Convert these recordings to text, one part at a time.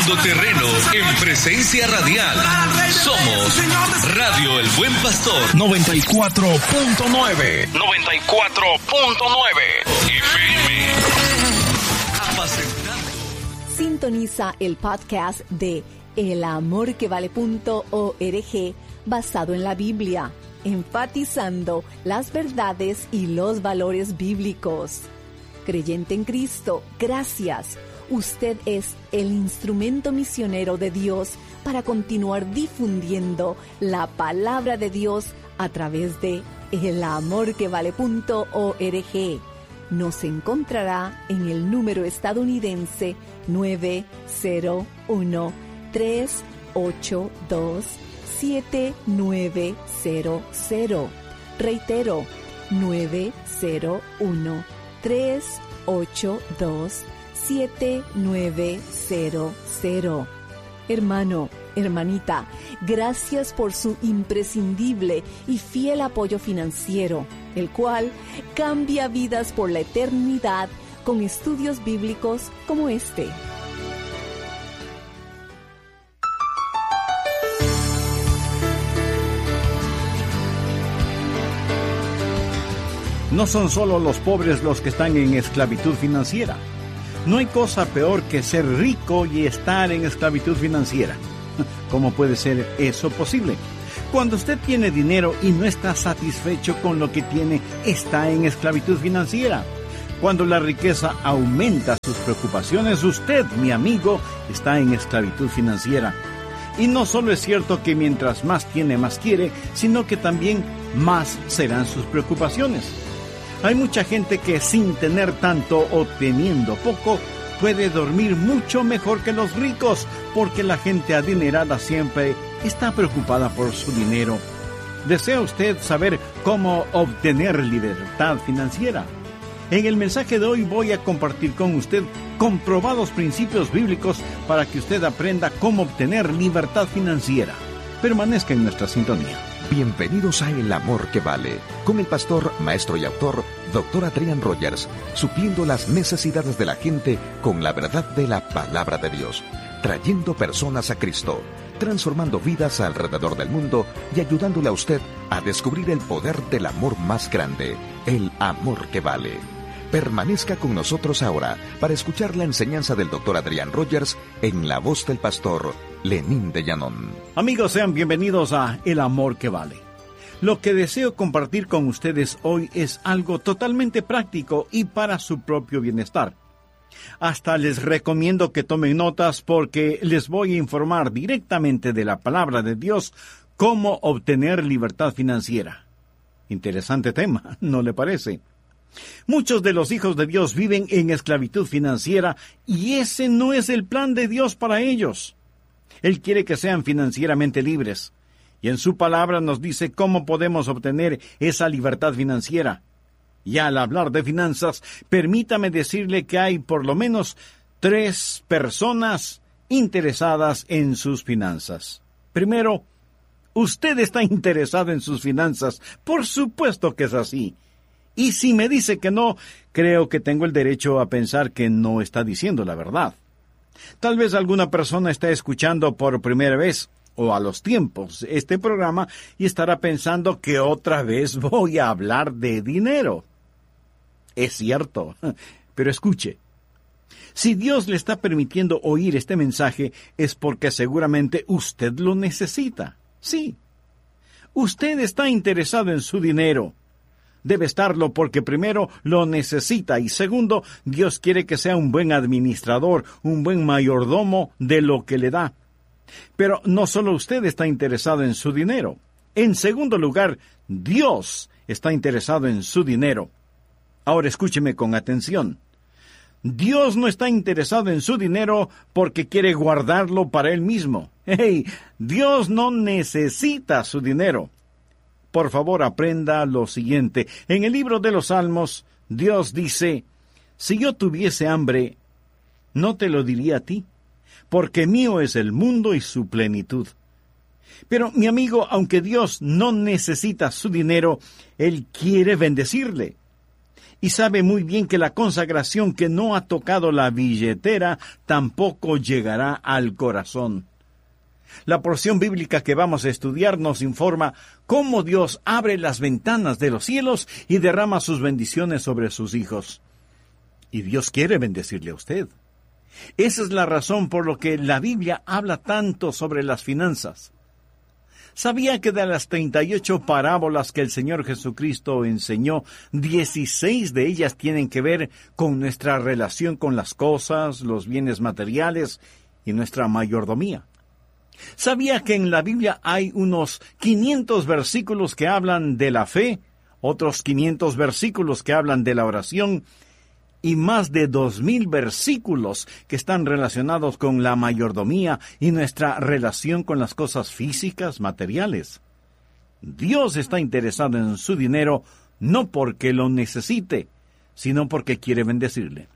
Ganando terreno en presencia radial. Somos Radio El Buen Pastor 94.9. 94.9 FM. Apacentando. Sintoniza el podcast de elamorquevale.org basado en la Biblia, enfatizando las verdades y los valores bíblicos. Creyente en Cristo, gracias. Usted es el instrumento misionero de Dios para continuar difundiendo la palabra de Dios a través de elamorquevale.org. Nos encontrará en el número estadounidense 901-382-7900. Reitero, 901-382-7900. Hermano, hermanita, gracias por su imprescindible y fiel apoyo financiero, el cual cambia vidas por la eternidad con estudios bíblicos como este. No son solo los pobres los que están en esclavitud financiera. No hay cosa peor que ser rico y estar en esclavitud financiera. ¿Cómo puede ser eso posible? Cuando usted tiene dinero y no está satisfecho con lo que tiene, está en esclavitud financiera. Cuando la riqueza aumenta sus preocupaciones, usted, mi amigo, está en esclavitud financiera. Y no solo es cierto que mientras más tiene, más quiere, sino que también más serán sus preocupaciones. Hay mucha gente que sin tener tanto o teniendo poco, puede dormir mucho mejor que los ricos, porque la gente adinerada siempre está preocupada por su dinero. ¿Desea usted saber cómo obtener libertad financiera? En el mensaje de hoy voy a compartir con usted comprobados principios bíblicos para que usted aprenda cómo obtener libertad financiera. Permanezca en nuestra sintonía. Bienvenidos a El Amor que Vale, con el pastor, maestro y autor, Dr. Adrian Rogers, supliendo las necesidades de la gente con la verdad de la palabra de Dios, trayendo personas a Cristo, transformando vidas alrededor del mundo y ayudándole a usted a descubrir el poder del amor más grande, el amor que vale. Permanezca con nosotros ahora para escuchar la enseñanza del Dr. Adrian Rogers en la voz del pastor Lenín de Llanón. Amigos, sean bienvenidos a El Amor que Vale. Lo que deseo compartir con ustedes hoy es algo totalmente práctico y para su propio bienestar. Hasta les recomiendo que tomen notas porque les voy a informar directamente de la palabra de Dios cómo obtener libertad financiera. Interesante tema, ¿no le parece? Muchos de los hijos de Dios viven en esclavitud financiera y ese no es el plan de Dios para ellos. Él quiere que sean financieramente libres y en su palabra nos dice cómo podemos obtener esa libertad financiera. Y al hablar de finanzas, permítame decirle que hay por lo menos 3 personas interesadas en sus finanzas. Primero, usted está interesado en sus finanzas. Por supuesto que es así. Y si me dice que no, creo que tengo el derecho a pensar que no está diciendo la verdad. Tal vez alguna persona está escuchando por primera vez o a los tiempos este programa y estará pensando que otra vez voy a hablar de dinero. Es cierto, pero escuche. Si Dios le está permitiendo oír este mensaje es porque seguramente usted lo necesita. Sí, usted está interesado en su dinero. Debe estarlo porque primero lo necesita y segundo, Dios quiere que sea un buen administrador, un buen mayordomo de lo que le da. Pero no solo usted está interesado en su dinero. En segundo lugar, Dios está interesado en su dinero. Ahora escúcheme con atención. Dios no está interesado en su dinero porque quiere guardarlo para Él mismo. ¡Hey! Dios no necesita su dinero. Por favor, aprenda lo siguiente. En el libro de los Salmos, Dios dice, si yo tuviese hambre, no te lo diría a ti, porque mío es el mundo y su plenitud. Pero, mi amigo, aunque Dios no necesita su dinero, Él quiere bendecirle. Y sabe muy bien que la consagración que no ha tocado la billetera tampoco llegará al corazón. La porción bíblica que vamos a estudiar nos informa cómo Dios abre las ventanas de los cielos y derrama sus bendiciones sobre sus hijos. Y Dios quiere bendecirle a usted. Esa es la razón por la que la Biblia habla tanto sobre las finanzas. ¿Sabía que de las 38 parábolas que el Señor Jesucristo enseñó, 16 de ellas tienen que ver con nuestra relación con las cosas, los bienes materiales y nuestra mayordomía? ¿Sabía que en la Biblia hay unos 500 versículos que hablan de la fe, otros 500 versículos que hablan de la oración, y más de 2000 versículos que están relacionados con la mayordomía y nuestra relación con las cosas físicas, materiales? Dios está interesado en su dinero no porque lo necesite, sino porque quiere bendecirle.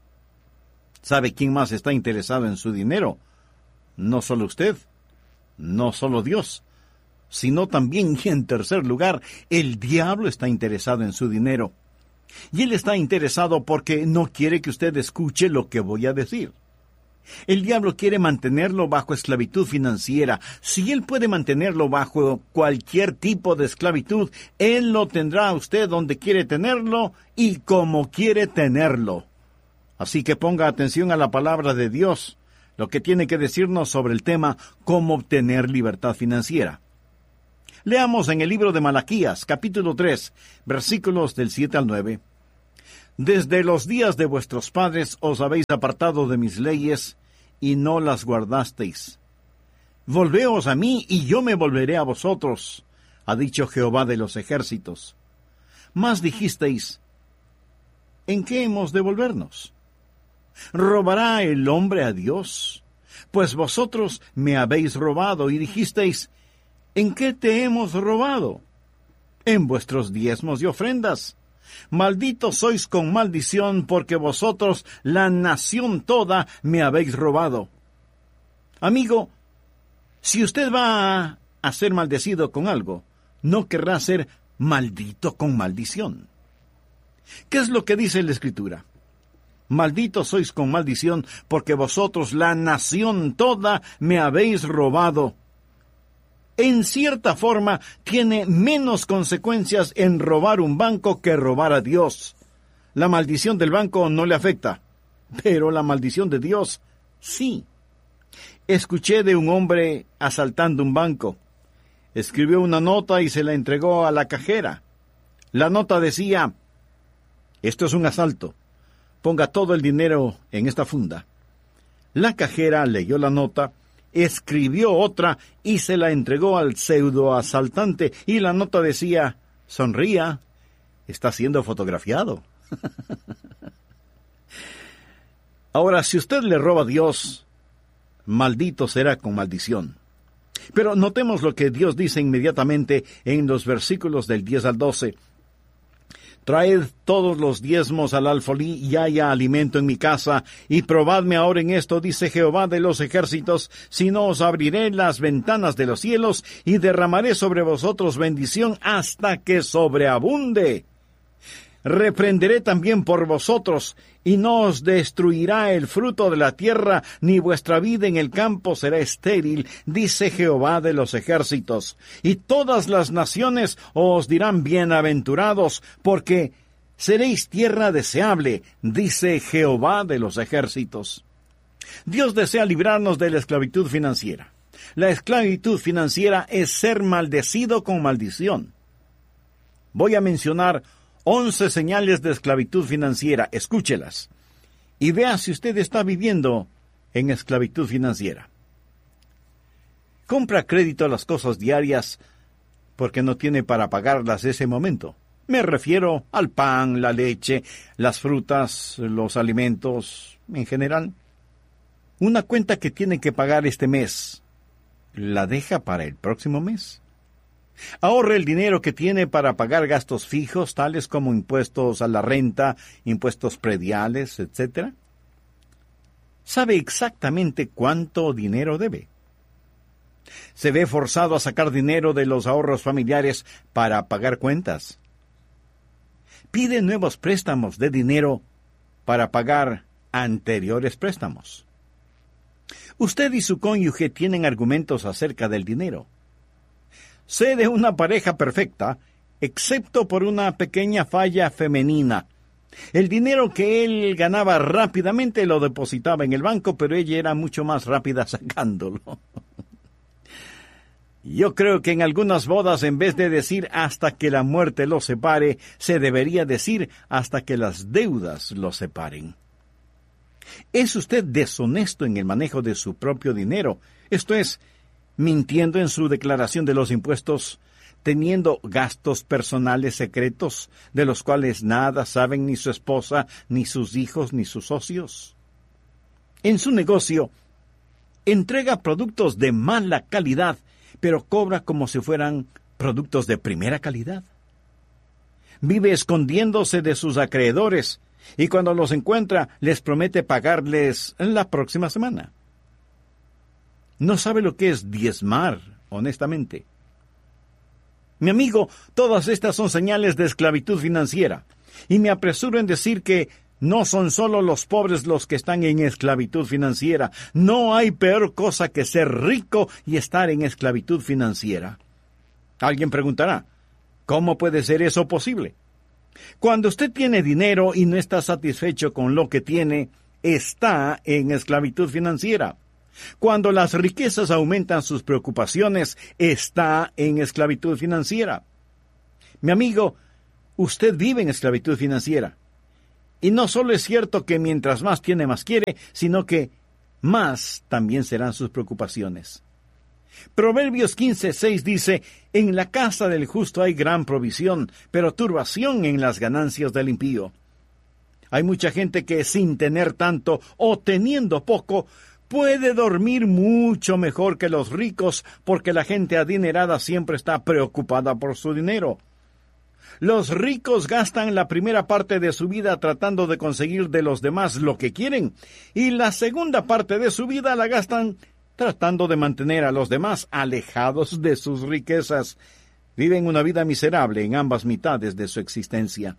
¿Sabe quién más está interesado en su dinero? No solo usted, no solo Dios, sino también, y en tercer lugar, el diablo está interesado en su dinero. Y él está interesado porque no quiere que usted escuche lo que voy a decir. El diablo quiere mantenerlo bajo esclavitud financiera. Si él puede mantenerlo bajo cualquier tipo de esclavitud, él lo tendrá a usted donde quiere tenerlo y como quiere tenerlo. Así que ponga atención a la palabra de Dios, lo que tiene que decirnos sobre el tema cómo obtener libertad financiera. Leamos en el libro de Malaquías, capítulo 3, versículos del 7 al 9. Desde los días de vuestros padres os habéis apartado de mis leyes, y no las guardasteis. Volveos a mí, y yo me volveré a vosotros, ha dicho Jehová de los ejércitos. Mas dijisteis, ¿en qué hemos de volvernos? ¿Robará el hombre a Dios? Pues vosotros me habéis robado, y dijisteis, ¿en qué te hemos robado? En vuestros diezmos y ofrendas. Malditos sois con maldición, porque vosotros, la nación toda, me habéis robado. Amigo, si usted va a ser maldecido con algo, no querrá ser maldito con maldición. ¿Qué es lo que dice la Escritura? Malditos sois con maldición, porque vosotros, la nación toda, me habéis robado. En cierta forma, tiene menos consecuencias en robar un banco que robar a Dios. La maldición del banco no le afecta, pero la maldición de Dios, sí. Escuché de un hombre asaltando un banco. Escribió una nota y se la entregó a la cajera. La nota decía, esto es un asalto. Ponga todo el dinero en esta funda. La cajera leyó la nota, escribió otra y se la entregó al pseudo asaltante, y la nota decía, sonría, está siendo fotografiado. Ahora, si usted le roba a Dios, maldito será con maldición. Pero notemos lo que Dios dice inmediatamente en los versículos del 10 al 12. Traed todos los diezmos al alfolí y haya alimento en mi casa, y probadme ahora en esto, dice Jehová de los ejércitos, si no os abriré las ventanas de los cielos, y derramaré sobre vosotros bendición hasta que sobreabunde. Reprenderé también por vosotros, y no os destruirá el fruto de la tierra, ni vuestra vida en el campo será estéril, dice Jehová de los ejércitos. Y todas las naciones os dirán bienaventurados, porque seréis tierra deseable, dice Jehová de los ejércitos. Dios desea librarnos de la esclavitud financiera. La esclavitud financiera es ser maldecido con maldición. Voy a mencionar 11 señales de esclavitud financiera. Escúchelas y vea si usted está viviendo en esclavitud financiera. Compra crédito a las cosas diarias porque no tiene para pagarlas ese momento. Me refiero al pan, la leche, las frutas, los alimentos en general. Una cuenta que tiene que pagar este mes, ¿la deja para el próximo mes? Ahorre el dinero que tiene para pagar gastos fijos, tales como impuestos a la renta, impuestos prediales, etc. ¿Sabe exactamente cuánto dinero debe? ¿Se ve forzado a sacar dinero de los ahorros familiares para pagar cuentas? pide nuevos préstamos de dinero para pagar anteriores préstamos. Usted y su cónyuge tienen argumentos acerca del dinero. Sé de una pareja perfecta, excepto por una pequeña falla femenina. El dinero que él ganaba rápidamente lo depositaba en el banco, pero ella era mucho más rápida sacándolo. Yo creo que en algunas bodas, en vez de decir hasta que la muerte los separe, se debería decir hasta que las deudas los separen. ¿Es usted deshonesto en el manejo de su propio dinero? Esto es, mintiendo en su declaración de los impuestos, teniendo gastos personales secretos de los cuales nada saben ni su esposa, ni sus hijos, ni sus socios. En su negocio, entrega productos de mala calidad, pero cobra como si fueran productos de primera calidad. Vive escondiéndose de sus acreedores, y cuando los encuentra, les promete pagarles la próxima semana. No sabe lo que es diezmar, honestamente. Mi amigo, todas estas son señales de esclavitud financiera, y me apresuro en decir que no son solo los pobres los que están en esclavitud financiera. No hay peor cosa que ser rico y estar en esclavitud financiera. Alguien preguntará, ¿cómo puede ser eso posible? Cuando usted tiene dinero y no está satisfecho con lo que tiene, está en esclavitud financiera. Cuando las riquezas aumentan sus preocupaciones, está en esclavitud financiera. Mi amigo, usted vive en esclavitud financiera. Y no solo es cierto que mientras más tiene, más quiere, sino que más también serán sus preocupaciones. Proverbios 15:6 dice, en la casa del justo hay gran provisión, pero turbación en las ganancias del impío. Hay mucha gente que sin tener tanto o teniendo poco, puede dormir mucho mejor que los ricos, porque la gente adinerada siempre está preocupada por su dinero. Los ricos gastan la primera parte de su vida tratando de conseguir de los demás lo que quieren, y la segunda parte de su vida la gastan tratando de mantener a los demás alejados de sus riquezas. Viven una vida miserable en ambas mitades de su existencia.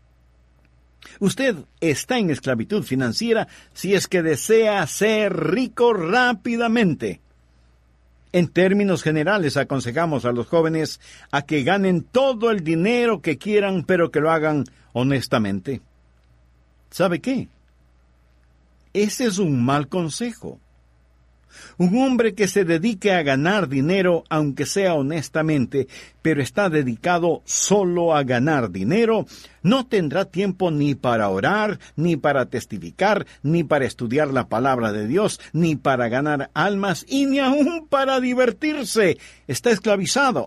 Usted está en esclavitud financiera si es que desea ser rico rápidamente. En términos generales, aconsejamos a los jóvenes a que ganen todo el dinero que quieran, pero que lo hagan honestamente. ¿Sabe qué? Ese es un mal consejo. Un hombre que se dedique a ganar dinero, aunque sea honestamente, pero está dedicado solo a ganar dinero, no tendrá tiempo ni para orar, ni para testificar, ni para estudiar la palabra de Dios, ni para ganar almas, y ni aún para divertirse. Está esclavizado.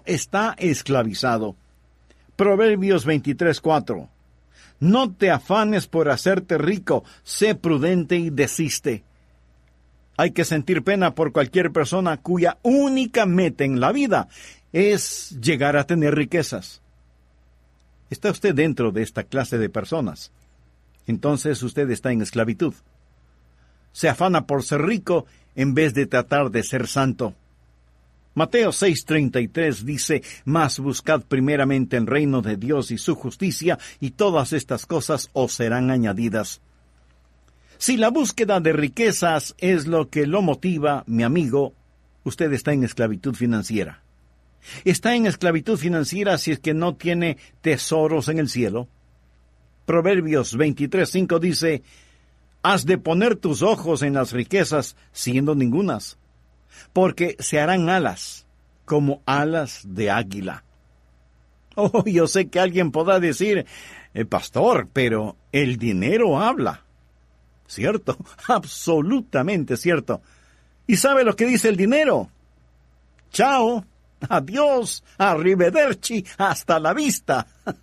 Proverbios 23:4. No te afanes por hacerte rico, sé prudente y desiste. Hay que sentir pena por cualquier persona cuya única meta en la vida es llegar a tener riquezas. ¿Está usted dentro de esta clase de personas? Entonces usted está en esclavitud. Se afana por ser rico en vez de tratar de ser santo. Mateo 6:33 dice, mas buscad primeramente el reino de Dios y su justicia, y todas estas cosas os serán añadidas. Si la búsqueda de riquezas es lo que lo motiva, mi amigo, usted está en esclavitud financiera. Está en esclavitud financiera si es que no tiene tesoros en el cielo. Proverbios 23:5 dice, has de poner tus ojos en las riquezas, siendo ningunas, porque se harán alas, como alas de águila. Oh, yo sé que alguien podrá decir, pastor, pero el dinero habla. Cierto, absolutamente cierto. ¿Y sabe lo que dice el dinero? Chao, adiós, arrivederci, hasta la vista.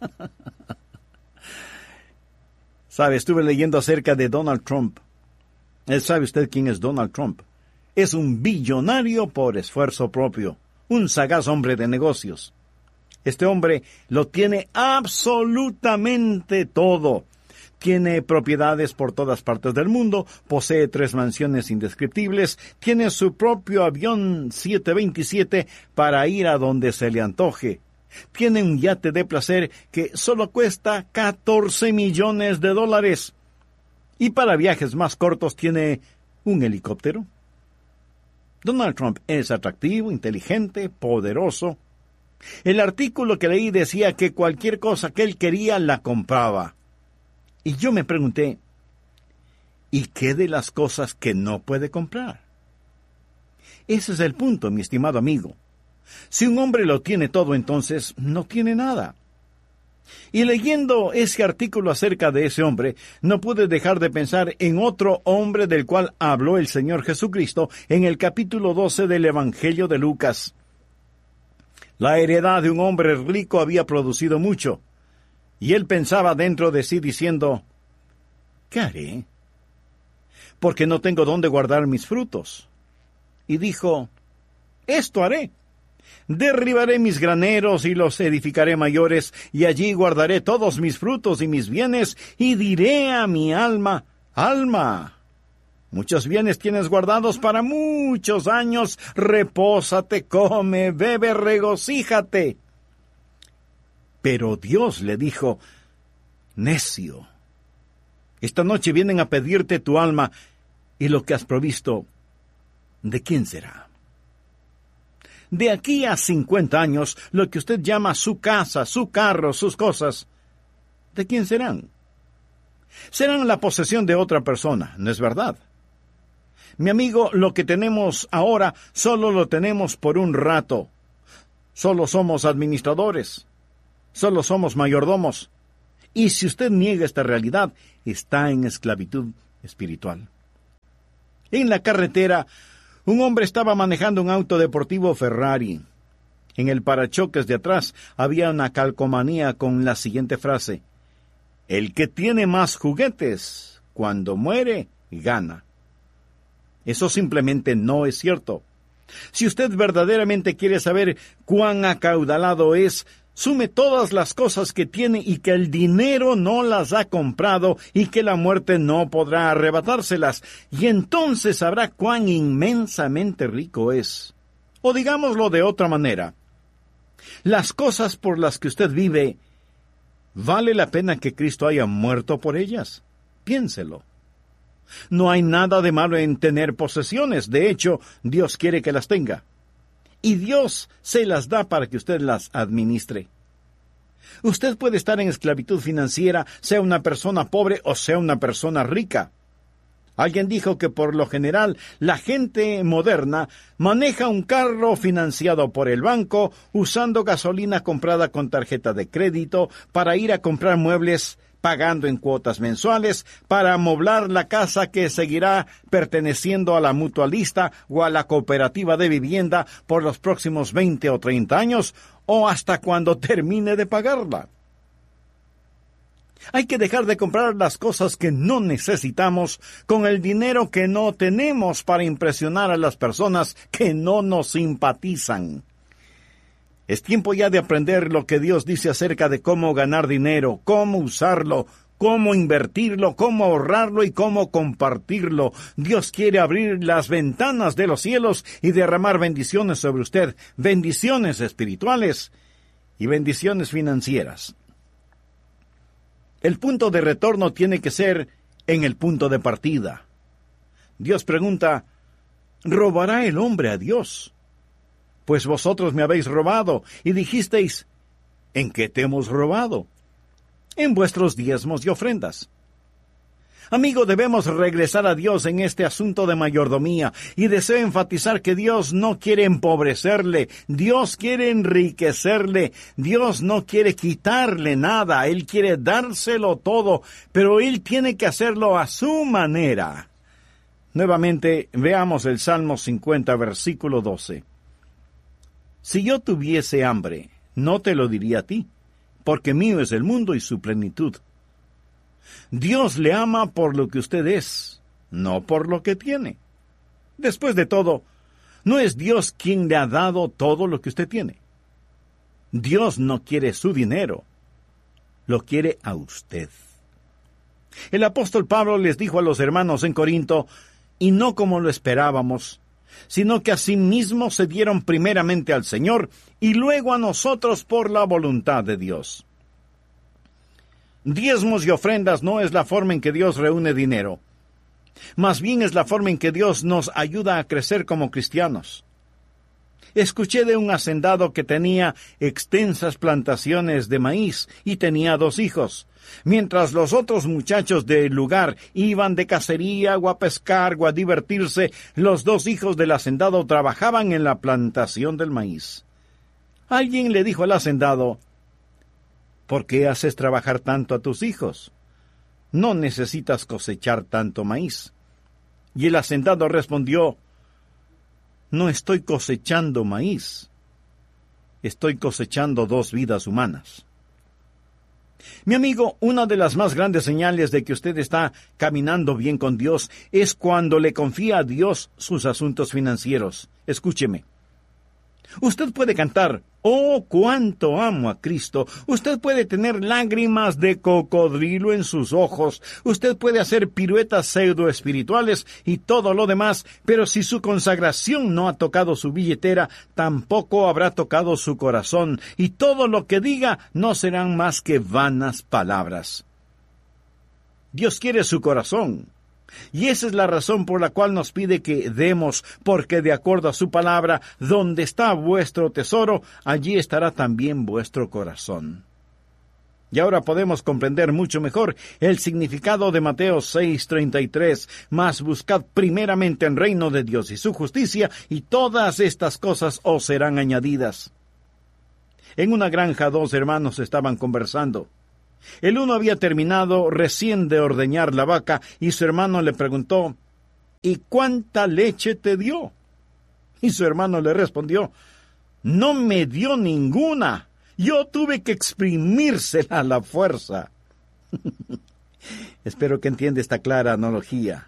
Sabe, estuve leyendo acerca de Donald Trump. ¿Sabe usted quién es Donald Trump? Es un billonario por esfuerzo propio, un sagaz hombre de negocios. Este hombre lo tiene absolutamente todo. Tiene propiedades por todas partes del mundo, posee 3 mansiones indescriptibles, tiene su propio avión 727 para ir a donde se le antoje. Tiene un yate de placer que solo cuesta $14 millones. Y para viajes más cortos tiene un helicóptero. Donald Trump es atractivo, inteligente, poderoso. El artículo que leí decía que cualquier cosa que él quería la compraba. Y yo me pregunté, ¿y qué de las cosas que no puede comprar? Ese es el punto, mi estimado amigo. Si un hombre lo tiene todo, entonces no tiene nada. Y leyendo ese artículo acerca de ese hombre, no pude dejar de pensar en otro hombre del cual habló el Señor Jesucristo en el capítulo 12 del Evangelio de Lucas. La heredad de un hombre rico había producido mucho, y él pensaba dentro de sí diciendo, ¿qué haré? Porque no tengo dónde guardar mis frutos. Y dijo, esto haré. Derribaré mis graneros y los edificaré mayores, y allí guardaré todos mis frutos y mis bienes, y diré a mi alma, alma, muchos bienes tienes guardados para muchos años, repósate, come, bebe, regocíjate. Pero Dios le dijo, necio, esta noche vienen a pedirte tu alma, y lo que has provisto, ¿de quién será? De aquí a 50 años, lo que usted llama su casa, su carro, sus cosas, ¿de quién serán? Serán la posesión de otra persona, ¿no es verdad? Mi amigo, lo que tenemos ahora solo lo tenemos por un rato. Solo somos administradores. Solo somos mayordomos. Y si usted niega esta realidad, está en esclavitud espiritual. En la carretera, un hombre estaba manejando un auto deportivo Ferrari. En el parachoques de atrás había una calcomanía con la siguiente frase: el que tiene más juguetes, cuando muere, gana. Eso simplemente no es cierto. Si usted verdaderamente quiere saber cuán acaudalado es, sume todas las cosas que tiene y que el dinero no las ha comprado y que la muerte no podrá arrebatárselas, y entonces sabrá cuán inmensamente rico es. O digámoslo de otra manera, las cosas por las que usted vive, ¿vale la pena que Cristo haya muerto por ellas? Piénselo. No hay nada de malo en tener posesiones, de hecho, Dios quiere que las tenga. Y Dios se las da para que usted las administre. Usted puede estar en esclavitud financiera, sea una persona pobre o sea una persona rica. Alguien dijo que por lo general la gente moderna maneja un carro financiado por el banco usando gasolina comprada con tarjeta de crédito para ir a comprar muebles pagando en cuotas mensuales, para amoblar la casa que seguirá perteneciendo a la mutualista o a la cooperativa de vivienda por los próximos 20 o 30 años, o hasta cuando termine de pagarla. Hay que dejar de comprar las cosas que no necesitamos con el dinero que no tenemos para impresionar a las personas que no nos simpatizan. Es tiempo ya de aprender lo que Dios dice acerca de cómo ganar dinero, cómo usarlo, cómo invertirlo, cómo ahorrarlo y cómo compartirlo. Dios quiere abrir las ventanas de los cielos y derramar bendiciones sobre usted, bendiciones espirituales y bendiciones financieras. El punto de retorno tiene que ser en el punto de partida. Dios pregunta, ¿robará el hombre a Dios? Pues vosotros me habéis robado, y dijisteis, ¿en qué te hemos robado? En vuestros diezmos y ofrendas. Amigo, debemos regresar a Dios en este asunto de mayordomía, y deseo enfatizar que Dios no quiere empobrecerle, Dios quiere enriquecerle, Dios no quiere quitarle nada, Él quiere dárselo todo, pero Él tiene que hacerlo a su manera. Nuevamente, veamos el Salmo 50, versículo 12. Si yo tuviese hambre, no te lo diría a ti, porque mío es el mundo y su plenitud. Dios le ama por lo que usted es, no por lo que tiene. Después de todo, ¿no es Dios quien le ha dado todo lo que usted tiene? Dios no quiere su dinero, lo quiere a usted. El apóstol Pablo les dijo a los hermanos en Corinto, y no como lo esperábamos, sino que asimismo se dieron primeramente al Señor y luego a nosotros por la voluntad de Dios. Diezmos y ofrendas no es la forma en que Dios reúne dinero. Más bien es la forma en que Dios nos ayuda a crecer como cristianos. Escuché de un hacendado que tenía extensas plantaciones de maíz y tenía 2 hijos. Mientras los otros muchachos del lugar iban de cacería o a pescar o a divertirse, los 2 hijos del hacendado trabajaban en la plantación del maíz. Alguien le dijo al hacendado: ¿por qué haces trabajar tanto a tus hijos? No necesitas cosechar tanto maíz. Y el hacendado respondió: no estoy cosechando maíz, estoy cosechando 2 vidas humanas. Mi amigo, una de las más grandes señales de que usted está caminando bien con Dios es cuando le confía a Dios sus asuntos financieros. Escúcheme. Usted puede cantar: «Oh, cuánto amo a Cristo». Usted puede tener lágrimas de cocodrilo en sus ojos. Usted puede hacer piruetas pseudoespirituales y todo lo demás, pero si su consagración no ha tocado su billetera, tampoco habrá tocado su corazón, y todo lo que diga no serán más que vanas palabras. Dios quiere su corazón. Y esa es la razón por la cual nos pide que demos, porque de acuerdo a su palabra, donde está vuestro tesoro, allí estará también vuestro corazón. Y ahora podemos comprender mucho mejor el significado de Mateo 6:33, mas buscad primeramente el reino de Dios y su justicia, y todas estas cosas os serán añadidas. En una granja 2 hermanos estaban conversando. El uno había terminado recién de ordeñar la vaca y su hermano le preguntó: ¿y cuánta leche te dio? Y su hermano le respondió: no me dio ninguna, yo tuve que exprimírsela a la fuerza. Espero que entienda esta clara analogía.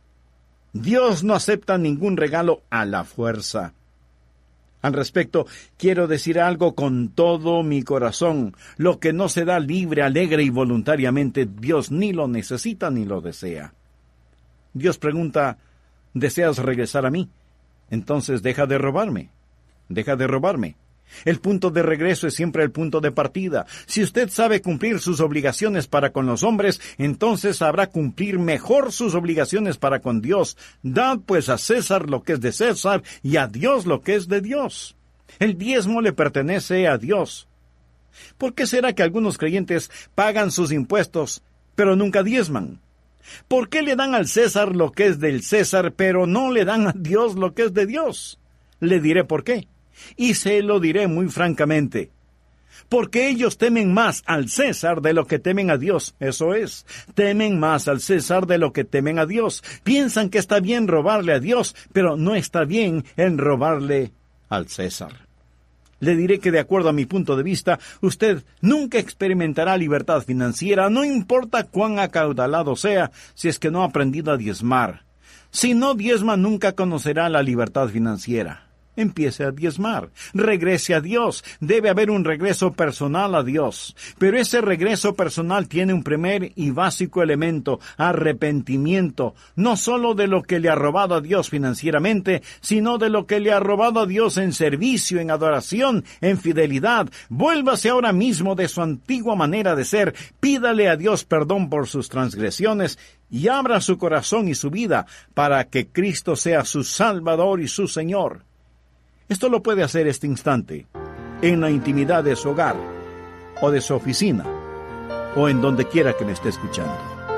Dios no acepta ningún regalo a la fuerza. Al respecto, quiero decir algo con todo mi corazón. Lo que no se da libre, alegre y voluntariamente, Dios ni lo necesita ni lo desea. Dios pregunta: ¿deseas regresar a mí? Entonces deja de robarme. Deja de robarme. El punto de regreso es siempre el punto de partida. Si usted sabe cumplir sus obligaciones para con los hombres, entonces sabrá cumplir mejor sus obligaciones para con Dios. Dad pues a César lo que es de César y a Dios lo que es de Dios. El diezmo le pertenece a Dios. ¿Por qué será que algunos creyentes pagan sus impuestos, pero nunca diezman? ¿Por qué le dan al César lo que es del César, pero no le dan a Dios lo que es de Dios? Le diré por qué. Y se lo diré muy francamente. Porque ellos temen más al César de lo que temen a Dios. Eso es, temen más al César de lo que temen a Dios. Piensan que está bien robarle a Dios, pero no está bien en robarle al César. Le diré que de acuerdo a mi punto de vista, usted nunca experimentará libertad financiera, no importa cuán acaudalado sea, si es que no ha aprendido a diezmar. Si no diezma, nunca conocerá la libertad financiera. Empiece a diezmar, regrese a Dios. Debe haber un regreso personal a Dios. Pero ese regreso personal tiene un primer y básico elemento: arrepentimiento. No solo de lo que le ha robado a Dios financieramente, sino de lo que le ha robado a Dios en servicio, en adoración, en fidelidad. Vuélvase ahora mismo de su antigua manera de ser, pídale a Dios perdón por sus transgresiones y abra su corazón y su vida para que Cristo sea su Salvador y su Señor. Esto lo puede hacer este instante, en la intimidad de su hogar, o de su oficina, o en donde quiera que me esté escuchando.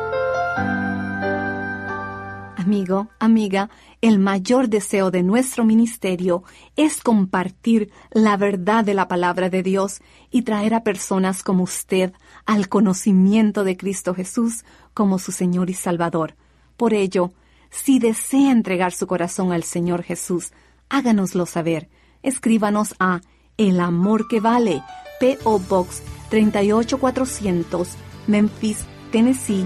Amigo, amiga, el mayor deseo de nuestro ministerio es compartir la verdad de la palabra de Dios y traer a personas como usted al conocimiento de Cristo Jesús como su Señor y Salvador. Por ello, si desea entregar su corazón al Señor Jesús, háganoslo saber. Escríbanos a El Amor que Vale, P.O. Box 38400, Memphis, Tennessee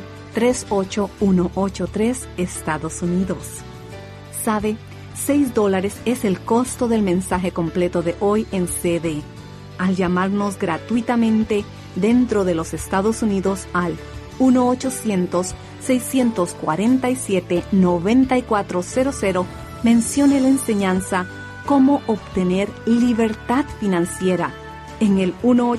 38183, Estados Unidos. ¿Sabe? $6 es el costo del mensaje completo de hoy en CD. Al llamarnos gratuitamente dentro de los Estados Unidos al 1-800-647-9400, mencione la enseñanza Cómo obtener libertad financiera en el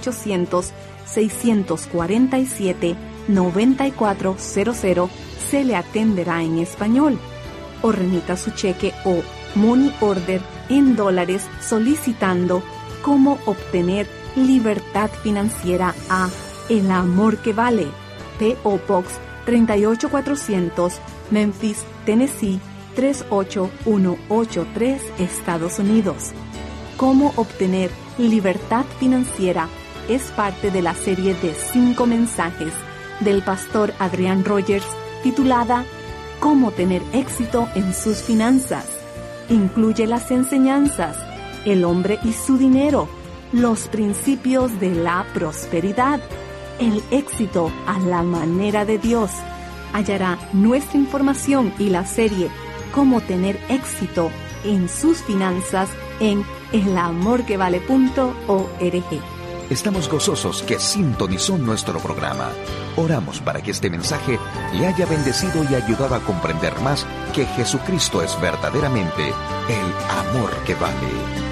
1-800-647-9400. Se le atenderá en español. O remita su cheque o money order en dólares solicitando Cómo obtener libertad financiera a El Amor que Vale, P.O. Box 38400, Memphis, Tennessee 38183, Estados Unidos. Cómo obtener libertad financiera es parte de la serie de 5 mensajes del pastor Adrian Rogers titulada Cómo tener éxito en sus finanzas. Incluye las enseñanzas, el hombre y su dinero, los principios de la prosperidad, el éxito a la manera de Dios. Hallará nuestra información y la serie Cómo tener éxito en sus finanzas en elamorquevale.org. Estamos gozosos que sintonizó nuestro programa. Oramos para que este mensaje le haya bendecido y ayudado a comprender más que Jesucristo es verdaderamente el amor que vale.